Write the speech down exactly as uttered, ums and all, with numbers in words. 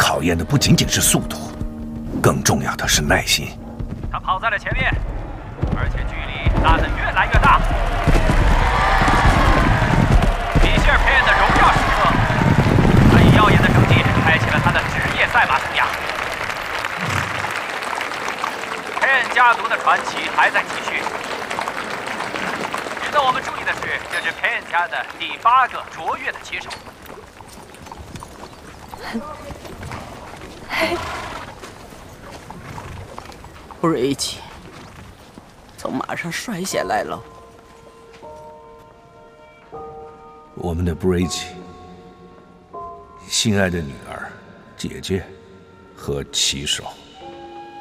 考验的不仅仅是速度，更重要的是耐心。 他跑在了前面，而且距离拉得越来越大。米歇尔·佩恩的荣耀时刻，他以耀眼的成绩开启了他的职业赛马生涯。佩恩家族的传奇还在继续。值得我们注意的是，这是佩恩家的第八个卓越的骑手。 布瑞奇从马上摔下来了。 我们的布瑞奇，心爱的女儿、姐姐和骑手。